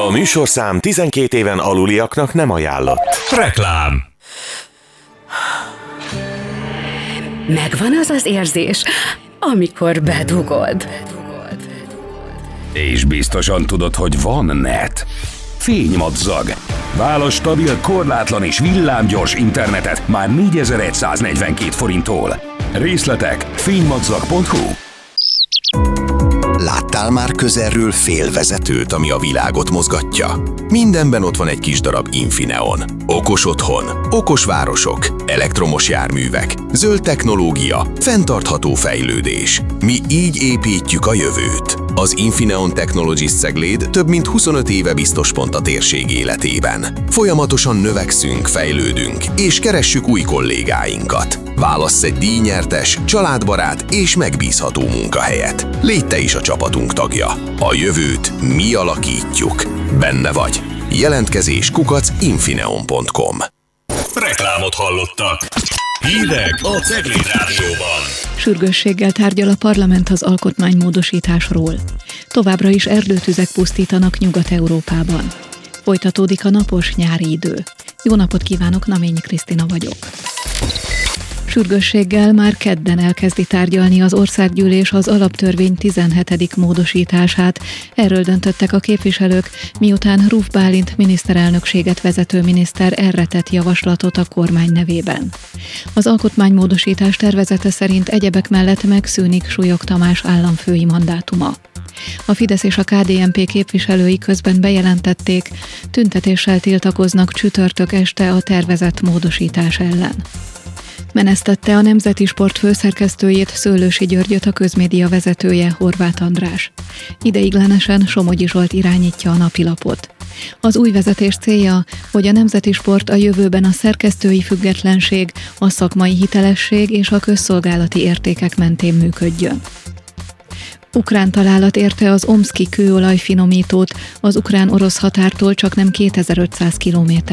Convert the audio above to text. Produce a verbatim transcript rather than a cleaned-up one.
A műsorszám tizenkét éven aluliaknak nem ajánlott. Reklám. Megvan az az érzés, amikor bedugod. És biztosan tudod, hogy van net. Fénymadzag. Válasz stabil, korlátlan és villámgyors internetet már négyezer-száznegyvenkét forinttól. Részletek fénymadzag pont hu. Láttál már közelről félvezetőt, ami a világot mozgatja? Mindenben ott van egy kis darab Infineon. Okos otthon, okos városok, elektromos járművek, zöld technológia, fenntartható fejlődés. Mi így építjük a jövőt. Az Infineon Technologies Cegléd több mint huszonöt éve biztos pont a térség életében. Folyamatosan növekszünk, fejlődünk, és keressük új kollégáinkat. Válassz egy díjnyertes, családbarát és megbízható munkahelyet. Légy te is a csapatunk tagja. A jövőt mi alakítjuk. Benne vagy. Jelentkezés kukac infineon pont com. Reklámot hallottak. Hírek a Cegléd Rádióban. Sürgősséggel tárgyal a parlament az alkotmánymódosításról. Továbbra is erdőtüzek pusztítanak Nyugat-Európában. Folytatódik a napos nyári idő. Jó napot kívánok, Naményi Krisztina vagyok. Sürgősséggel már kedden elkezdi tárgyalni az országgyűlés az alaptörvény tizenhetedik módosítását. Erről döntöttek a képviselők, miután Ruf Bálint miniszterelnökséget vezető miniszter erre tett javaslatot a kormány nevében. Az alkotmánymódosítás tervezete szerint egyebek mellett megszűnik Súlyog Tamás államfői mandátuma. A Fidesz és a ká dé en pé képviselői közben bejelentették, tüntetéssel tiltakoznak csütörtök este a tervezett módosítás ellen. Menesztette a Nemzeti Sport főszerkesztőjét, Szőlősi Györgyöt a közmédia vezetője, Horváth András. Ideiglenesen Somogyi Zsolt irányítja a napilapot. Az új vezetés célja, hogy a Nemzeti Sport a jövőben a szerkesztői függetlenség, a szakmai hitelesség és a közszolgálati értékek mentén működjön. Ukrán találat érte az omszki kőolajfinomítót, az ukrán-orosz határtól csaknem kétezer-ötszáz kilométer.